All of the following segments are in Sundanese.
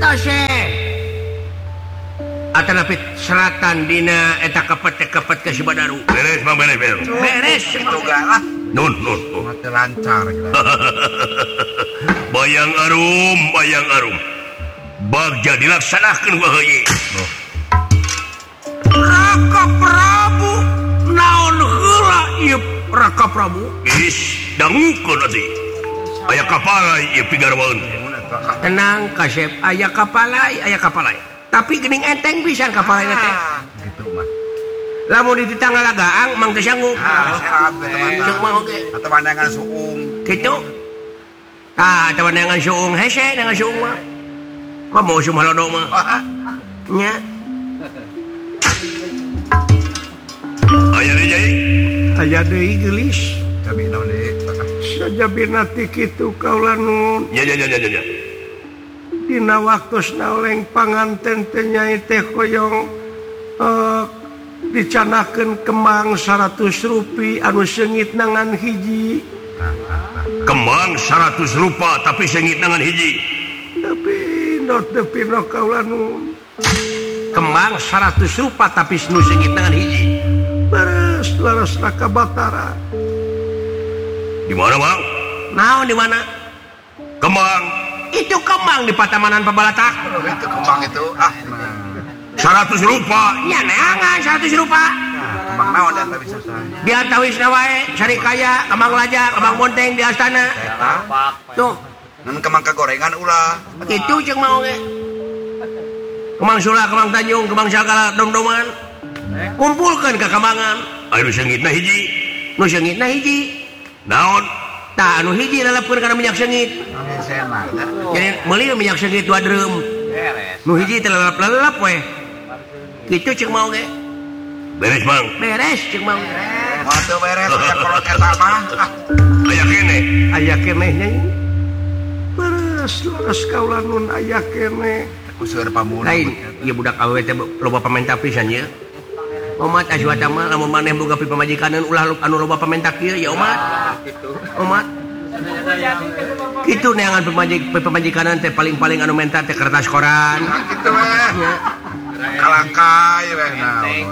Atanapi selatan dina eta kepet ke si Badaru. Beres Bang beres. Beres Itu galak. Nun. Mati lancar. Bayang arum. Bagja dilaksanakeun ku heuye. Raka Prabu naon heula ieu Raka Prabu? Dangukeun atuh. Aya kapalai ieu pigarwaeun. Tenang Kasep, aya kapalai. Tapi geuning enteng pisan kapalai teh. Gitu mah. Lamun di Tanggalagang mang teu sanggup. Sehat teman. Cuk mah oge. Atau pandangan suung. Kitu. Eta dengan suung hese dengan suung mah. Komo sumalodo mah. Nya. Aya deui Jai. Aya deui geulis. Kami naon deui. Sajabina ti kitu kaula nun. Ya. Dina waktosna oleng panganten teh nyai teh hoyong dicanakeun kembang 100 rupi anu seungit nangan hiji. Kembang 100 rupa tapi seungit nangan hiji. Tapi no kaula nun. Kembang 100 rupa tapi nu seungit nangan hiji. Beres laras Raka Batara. Di mana, Bang? Naon di mana? Kembang. Itu kembang di Patamanan Pabalatak. Itu kembang itu. 100 rupa. Ya neangan 100 rupa. Kembang naon dan tapi selesai. Di antawisna wae Sarikaya, Kembang Lajak, Kembang Bonteng di Astana. Tuh, Nun kembang kagorengan ulah. itu jeung mau ge. Kembang Sula, Kembang Tanjung, Kembang Sagala, dom-doman. Kumpulkeun ka kembangan. Anu seungitna hiji. Nu seungitna hiji. Naon? Tah anu hiji lalapkeun kana minyak seungit. Jadi meuli minyak seungit 2 drum. Nu hiji teh lalap-lalap we. Kitu ceuk mau ge. Beres, Bang. Beres ceuk mau. Waktu beres aya kolot eta mah. Aya kene. Aya keneh nyai. Beres laras kaula nun aya keneh. Useur pamunah. Lain, ieu budak awewe teh loba pamenta pisan ye. Umat aswata mah lamun maneh boga pamajikaneun ulah anu loba pamenta kieu ya umat. Umat. Kitu neangan pamajikaneun teh paling-paling anu menta teh kertas koran. Gitu weh. Kalangkai weh naon.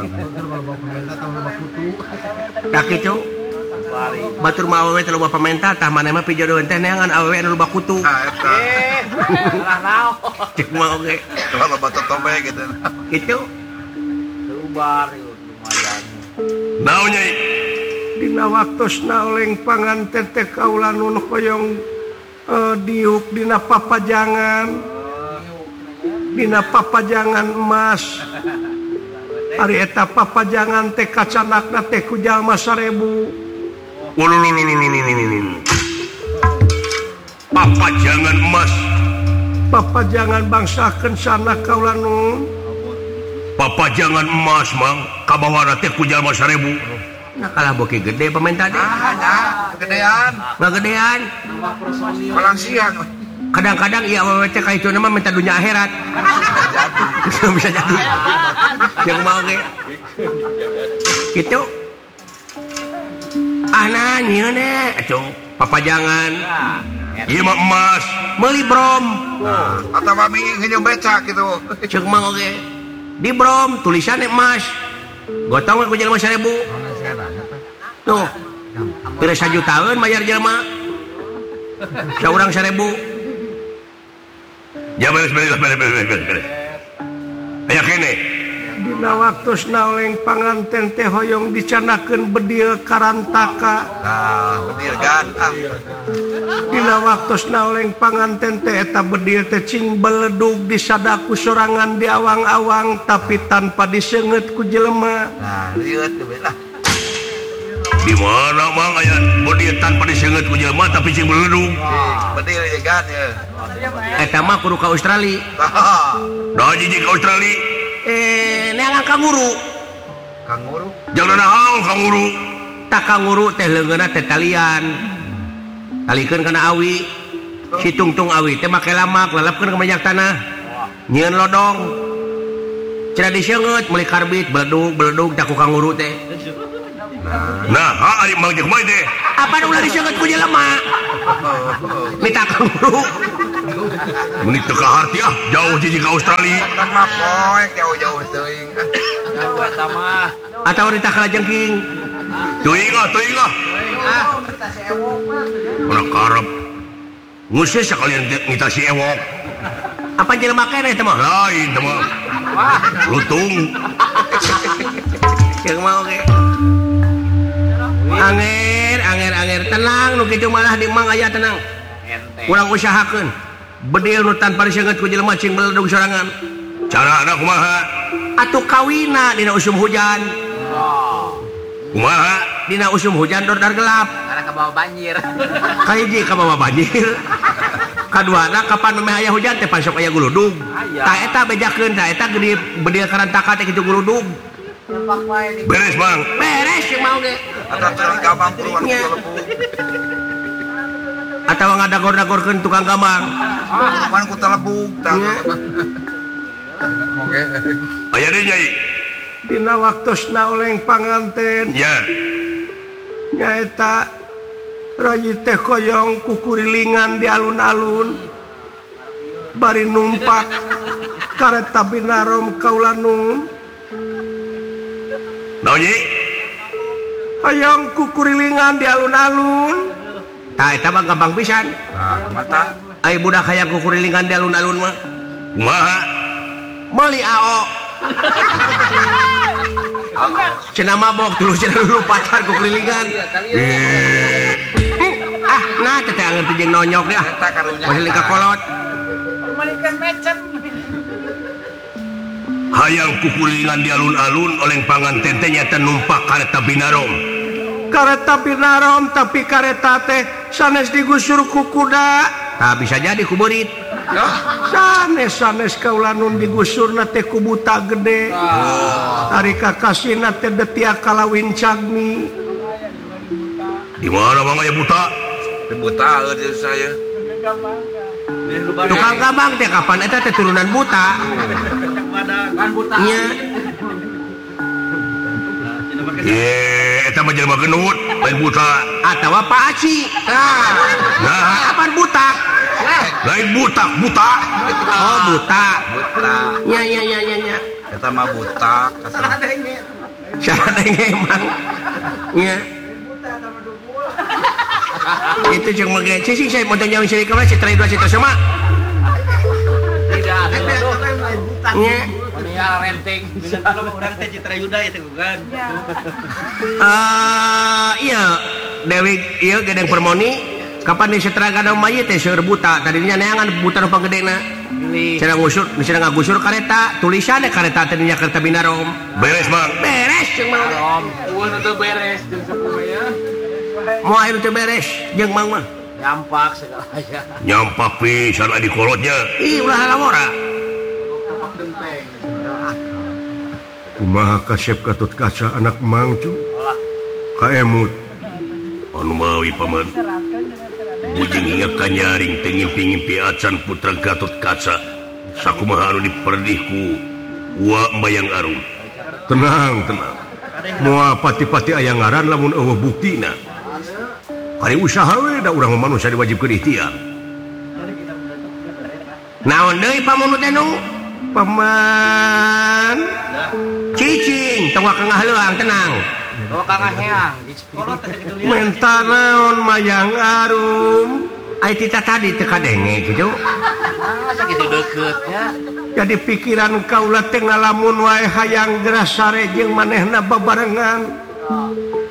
Tah kitu. Batur mah awewe teh loba pamenta tah maneh mah pijodohan teh neangan awewe anu loba kutu. Eta. Salah naon. Cek mah oge. Kalau loba totobe gitu. Kitu. Naon Nyai? Dina waktosna oleng panganten teh kaula nun hoyong diuk dina papajangan emas. Ari eta papajangan teh kacanakna teh ku jalma 1000. Papajangan emas. Papajangan bangsakeun sana kaula nun. Papajangan emas, Mang. Kabawana teh ku jalma 1000. Nah kalah bokeh gede pemerintah deh. Kegedean. Nggak gedean. Palang siang. Kadang-kadang iya awewe teh ka itu nama minta dunia akhirat. Bisa jadi. Yang mau ge. Gitu. Nah nyieu ne, atuh papajangan. Ieu mah emas. Meuli brom. Atau mami ngenyum becak gitu. Ceuk mah oge. Di brom tulisannya emas. Gotong ku jelema 1000. Tuh. Teu 1 jutaan bayar jelema. Saurang 1000. Ya beres. Aya kene. Dina waktosna oleng panganten teh hoyong dicanakeun bedil karantaka. Nah, bener kan? Dina waktosna oleng panganten teh eta bedil teh cing beledug disadaku sorangan di awang-awang tapi tanpa diseungeut ku jelema. Nah, lihat tuh lah. Di mana Mang aya bodi tanpa diseungeut ku jelema tapi cing beledug. Bener ya kan ya. Eta mah kudu ka Australia. Da jiji ka Australia. Neangan kanguru. Kanguru. Jangan nahaul kanguru. Tak kanguru teh leungeunna teh talian. Talikeun kana awi. Si tungtung awi teh make lamak lalapkeun ka minyak tanah. Nyieun lodong. Cenah diseungeut meuli karbit beledug tak ku kanguru teh. Nah ari mang jeung kumaha teh apa ulah diseukeut ku jelema minta kanguru meuni teu kaharti jauh jiji ka Australia Kan mah poek jauh-jauh teuing. atau ditah kalajengking teuing Mana karep ngusir sekalian ngita si ewok apa jelema keneh teh mah lain teh mah lutung jeung mau ge anger tenang nu kitu malah di mang aya tenang urang usahakeun bedil nu tanpa diseungeut ku jelema cing beledug sorangan carana kumaha atuh kawina dina usum hujan kumaha dina usum hujan dordar gelap karena kebawa banjir. kahiji kabawa banjir kaduana kapan memeh aya hujan teh pansok aya guludug tah eta bejakeun tah eta gede bedil karantaka teh kitu guludug beres bang beres jeung mau ge Ada teuing gampang keluar ku lebu. atawa ngadagor-dagorkeun tukang gamang Man ku telebuk tah. Oke. aya deui nyai dina waktosna oleng panganten nya nyaeta rayi teh koyong kukurilingan di alun-alun bari numpak kareta binarom kaulanun naon nyi koyong kukurilingan di alun-alun tah eta mah gampang pisan Nah, mata ai budak hayang kukurilingan di alun-alun mah kumaha meuli AO cenah mabok tulus cenah dulu pacar kukurilingan nah teh anger teh jeung nonyok deh eta karunya. masih lika kolot hayang kukulingan di alun-alun oleh panganten teh nyata numpak kareta binarom kareta binarom tapi kareta teh sanes digusur ku kuda nah bisa jadi ku beurit sanes kaulanun digusur teh ku buta gede ari kakasina teh detia kalawin cagni di mana bang aya buta Buta euy saya. tukang gambang teh kapan eta teh turunan buta nya eta mah jelema genut lain buta atawa Pak Aci nah kapan buta lain buta oh buta Buta. nya Eta mah buta. cara emang nya itu jeung mage cicing saya mau tanya si kamera si trai dua si sama Tidak. nya Ya renting. iya Dewi iya gedeng permoni kapan di seteragana mayit teh seueur buta tadinya neangan buta nu pangedena cenah ngusur misalnya ngagusur kareta tulisannya kareta teh nya kareta binarom beres bang beres jeung mang Uang itu beres jeung sakumanya. mau air teh beres jeung mang mah Nyampak segala aja. nyampak pisan adi kolotnya ih ulah lamora kumaha kasep katut kaca anak mangcu kaemut anu mawi paman bujing ingat kanyaring teh ngimpi-ngimpi acan putra Gatot Kaca sakumaha anu diperdihku wa mbayang arum tenang moal pati-pati aya ngaran lamun eueuh buktina ari usaha we da urang manusia diwajibkeun ikhtiar naon deui pamunut teh nu paman cicing tong kangaheulang tenang Bawa Kang Aheang. menta naon mayang arum ai tita tadi teu kadenge kitu Masa gitu deket ya. jadi pikiran kaula teh ngalamun wae hayang geras sare jeung manehna babarengan